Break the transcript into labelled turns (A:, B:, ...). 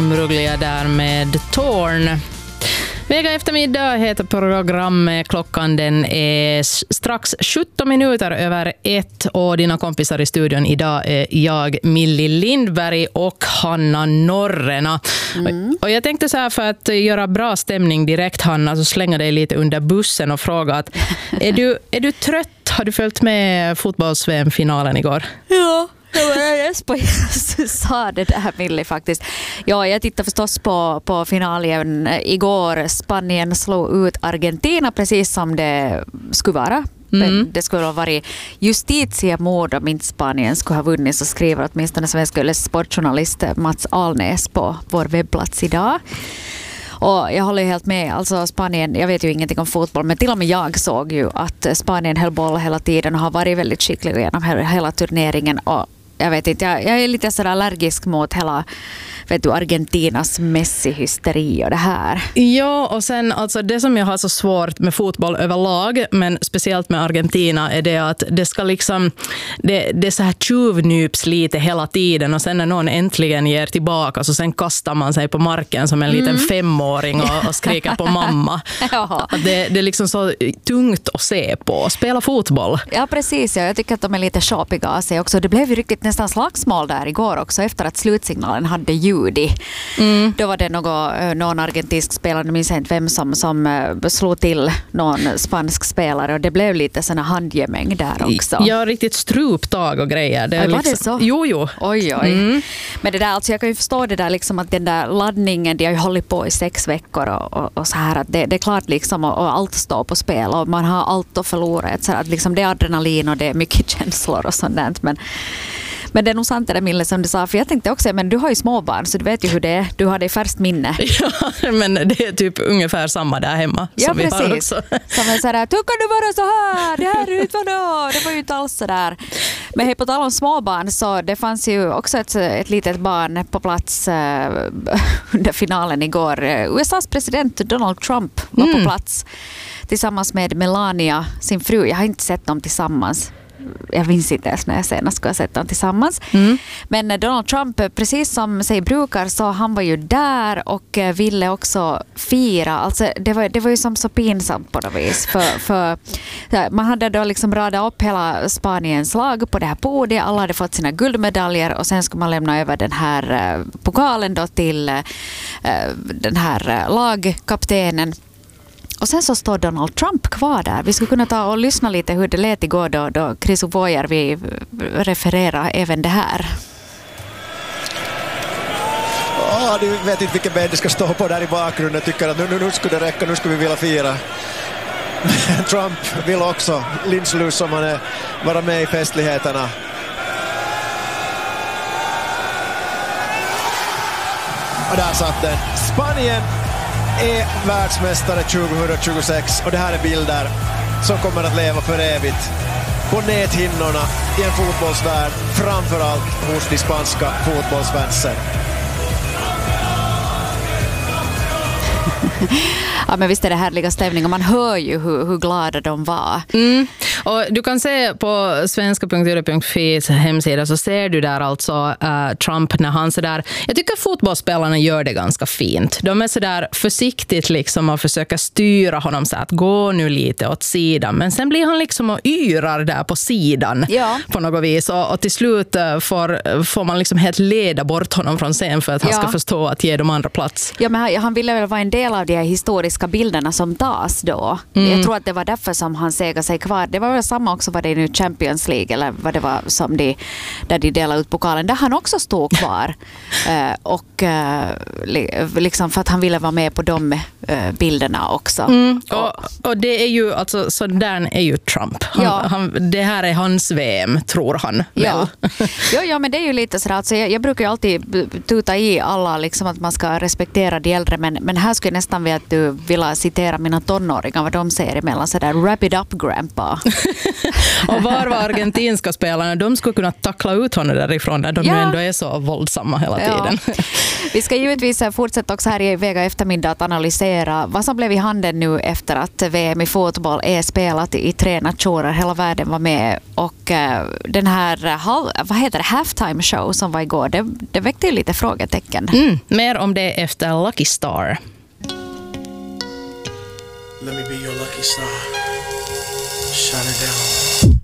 A: Imbruglia där med Torn. Vega eftermiddag heter programmet. Klockan den är strax 17 minuter över 1 och dina kompisar i studion idag är jag, Millie Lindberg och Hanna Norrena. Och jag tänkte så här, för att göra bra stämning direkt, Hanna, så slänga dig lite under bussen och fråga att är du trött? Har du följt med fotbolls-VM-finalen igår?
B: Ja. Jag sa det där, Millie, faktiskt. Ja, jag tittade förstås på finalen igår. Spanien slog ut Argentina precis som det skulle vara. Men det skulle ha varit justitiemord om inte Spanien skulle ha vunnit, så skriver åtminstone svenska sportjournalist Mats Alnäs på vår webbplats idag. Och jag håller helt med. Alltså Spanien, jag vet ju ingenting om fotboll, men till och med jag såg ju att Spanien höll boll hela tiden och har varit väldigt skickliga genom hela turneringen. Och jag vet inte, jag är lite sådär allergisk mot hela, vet du, Argentinas Messi-hysteri och det här.
A: Ja, och sen alltså det som jag har så svårt med fotboll överlag, men speciellt med Argentina, är det att det ska liksom, det så här tjuvnyps lite hela tiden, och sen när någon äntligen ger tillbaka så sen kastar man sig på marken som en liten 5-åring och skriker på mamma. Det är liksom så tungt att se på. Spela fotboll.
B: Ja, precis. Ja. Jag tycker att de är lite sharpiga av sig också. Det blev ju riktigt nästan slagsmål där igår också efter att slutsignalen hade ljud. Då var det någon argentinsk spelare, minns inte vem, som slog till någon spansk spelare, och det blev lite såna handgemäng där också.
A: Ja, riktigt struptag och grejer.
B: Det var det så?
A: Jo.
B: Oj. Men det där, alltså jag kan ju förstå det där liksom, att den där laddningen, de har ju hållit på i 6 veckor och så här, att det är klart liksom, och allt står på spel och man har allt att förlora, så att liksom det är adrenalin och det är mycket känslor och sånt där, men det är nog sant det där, Mille, som du sa. För jag tänkte också, men du har ju småbarn så du vet ju hur det är. Du har det i färskt minne.
A: Ja, men det är typ ungefär samma där hemma.
B: Ja,
A: som
B: precis.
A: Vi har också.
B: Som är sådär, hur kan det vara så här? Det här är utvandå. Det var ju inte alls sådär. Men hej, på tal om småbarn, så det fanns ju också ett litet barn på plats under finalen igår. USAs president Donald Trump var på plats tillsammans med Melania, sin fru. Jag har inte sett dem tillsammans. Jag minns inte ens när jag senast skulle ha sett dem tillsammans. Men Donald Trump, precis som sig brukar, så han var ju där och ville också fira. Alltså det var ju som så pinsamt på något vis. För man hade då liksom radat upp hela Spaniens lag på det här podiet. Alla hade fått sina guldmedaljer och sen skulle man lämna över den här pokalen då till den här lagkaptenen. Och sen så står Donald Trump kvar där. Vi skulle kunna ta och lyssna lite hur det lät igår då Chris Ovojarvi refererar även det här.
C: Du vet inte vilken ben det ska stå på där i bakgrunden. Tycker att nu skulle det räcka, nu skulle vi vilja fira. Trump vill också linslus som han vara med i festligheterna. Och där satt den. Spanien är världsmästare 2026 och det här är bilder som kommer att leva för evigt på näthinnorna i en fotbollsvärld, framförallt hos de spanska fotbollsfansen.
B: Ja, men visst är det härliga stämning och man hör ju hur glada de var.
A: Och du kan se på svenska.yle.fi's hemsida, så ser du där alltså Trump när han så där. Jag tycker fotbollsspelarna gör det ganska fint. De är så där försiktigt liksom och försöker styra honom så att gå nu lite åt sidan, men sen blir han liksom och yrar där på sidan på något vis, och till slut får man liksom helt leda bort honom från scen för att han ska förstå att ge de andra plats.
B: Ja, men han ville väl vara en del av de här historiska bilderna som tas då. Jag tror att det var därför som han segade sig kvar. Det var väl samma också, var det nu Champions League eller vad det var som där de delade ut pokalen, där han också stod kvar och liksom för att han ville vara med på de bilderna också.
A: Och det är ju alltså, så där är ju Trump. Det här är hans VM, tror han väl.
B: Ja, men det är ju lite sådär, alltså jag brukar ju alltid tuta i alla liksom att man ska respektera de äldre, men här skulle jag nästan nästan vid att du vill citera mina tonåringar vad de säger emellan sådär wrap it up grandpa.
A: Och var argentinska spelarna, de skulle kunna tackla ut honom därifrån där de nu ändå är så våldsamma hela tiden.
B: Vi ska givetvis fortsätta också här i Vega eftermiddag att analysera vad som blev i handen nu efter att VM i fotboll är spelat i 3 nationer. Hela världen var med och den här halftime show som var igår, det väckte lite frågetecken.
A: Mer om det efter Lucky Star.
D: Let me be your lucky star. Shine it down.